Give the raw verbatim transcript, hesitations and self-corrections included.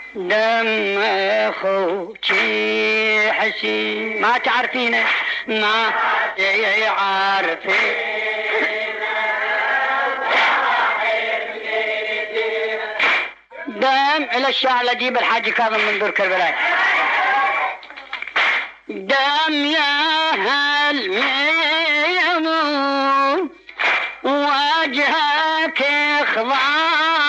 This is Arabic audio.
دم اخوتي حسين ما تعرفينه ما يعرفين دم الى الشاعر لجيب الحاج كاظم من دور كربلاء. دم يا هل ميمون وجهك اخضر